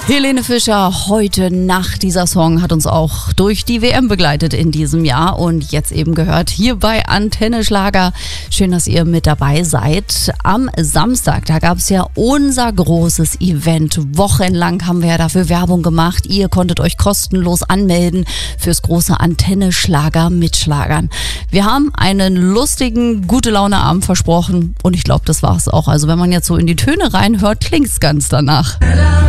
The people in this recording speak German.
Helene Fischer, heute Nacht. Dieser Song hat uns auch durch die WM begleitet in diesem Jahr und jetzt eben gehört hier bei Antenne Schlager. Schön, dass ihr mit dabei seid. Am Samstag, da gab es ja unser großes Event. Wochenlang haben wir ja dafür Werbung gemacht. Ihr konntet euch kostenlos anmelden fürs große Antenne Schlager mitschlagern. Wir haben einen lustigen, gute Laune Abend versprochen und ich glaube, das war es auch. Also wenn man jetzt so in die Töne reinhört, klingt es ganz danach.